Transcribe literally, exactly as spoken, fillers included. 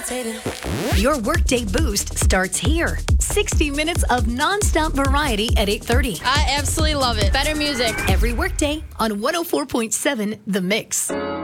Your workday boost starts here. sixty minutes of nonstop variety at eight thirty. I absolutely love it. Better music. Every workday on one oh four point seven The Mix.